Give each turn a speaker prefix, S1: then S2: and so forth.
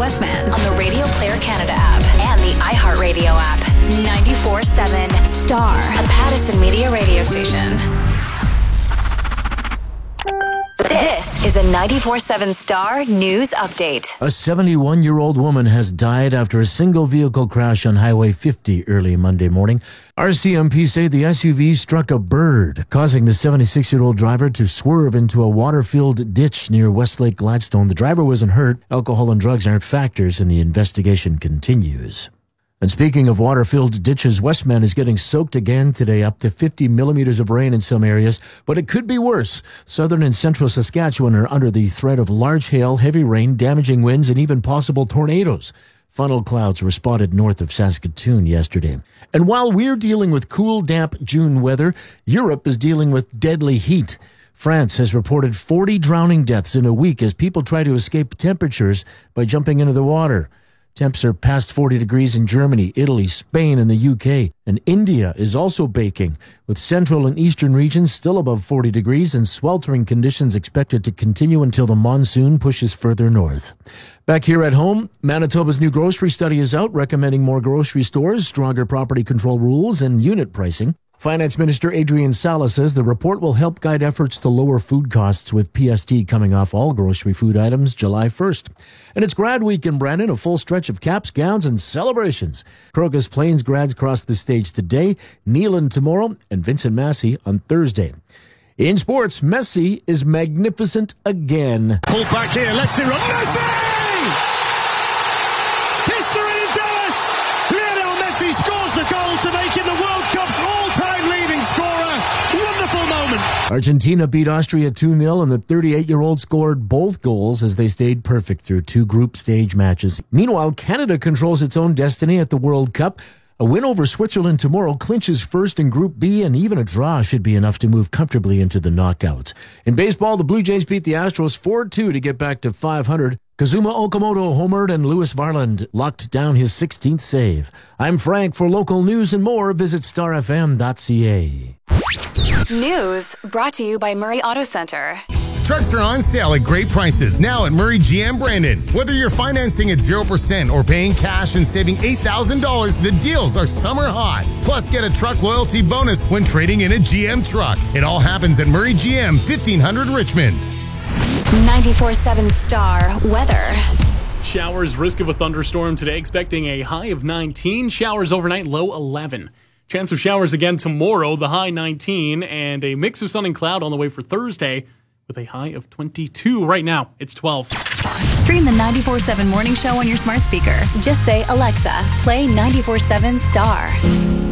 S1: Westman on the Radio Player Canada app and the iHeartRadio app. 94.7 Star, a Pattison Media radio station. This is a 94.7 Star News Update.
S2: A 71-year-old woman has died after a single vehicle crash on Highway 50 early Monday morning. RCMP say the SUV struck a bird, causing the 76-year-old driver to swerve into a water-filled ditch near Westlake Gladstone. The driver wasn't hurt. Alcohol and drugs aren't factors, and the investigation continues. And speaking of water-filled ditches, Westman is getting soaked again today, up to 50 millimeters of rain in some areas. But it could be worse. Southern and central Saskatchewan are under the threat of large hail, heavy rain, damaging winds, and even possible tornadoes. Funnel clouds were spotted north of Saskatoon yesterday. And while we're dealing with cool, damp June weather, Europe is dealing with deadly heat. France has reported 40 drowning deaths in a week as people try to escape temperatures by jumping into the water. Temps are past 40 degrees in Germany, Italy, Spain, and the UK. And India is also baking, with central and eastern regions still above 40 degrees and sweltering conditions expected to continue until the monsoon pushes further north. Back here at home, Manitoba's new grocery study is out, recommending more grocery stores, stronger property control rules, and unit pricing. Finance Minister Adrian Salas says the report will help guide efforts to lower food costs, with PST coming off all grocery food items July 1st. And it's Grad Week in Brandon, a full stretch of caps, gowns, and celebrations. Crocus Plains grads cross the stage today, Neelan tomorrow, and Vincent Massey on Thursday. In sports, Messi is magnificent again.
S3: Pull back here, let's see, Messi! History in Dallas! Lionel Messi scores the goal to make him the World Cup's all-time leading scorer. Wonderful moment.
S2: Argentina beat Austria 2-0, and the 38-year-old scored both goals as they stayed perfect through two group stage matches. Meanwhile, Canada controls its own destiny at the World Cup. A win over Switzerland tomorrow clinches first in Group B, and even a draw should be enough to move comfortably into the knockouts. In baseball, the Blue Jays beat the Astros 4-2 to get back to 500. Kazuma Okamoto homered, and Lewis Varland locked down his 16th save. I'm Frank. For local news and more, visit starfm.ca.
S1: News brought to you by Murray Auto Center.
S4: Trucks are on sale at great prices now at Murray GM Brandon. Whether you're financing at 0% or paying cash and saving $8,000, the deals are summer hot. Plus, get a truck loyalty bonus when trading in a GM truck. It all happens at Murray GM, 1500 Richmond.
S1: 94.7 Star weather.
S5: Showers, risk of a thunderstorm today, expecting a high of 19. Showers overnight, low 11. Chance of showers again tomorrow, the high 19. And a mix of sun and cloud on the way for Thursday with a high of 22. Right now, it's 12.
S1: Stream the 94.7 Morning Show on your smart speaker. Just say, Alexa, play 94.7 Star.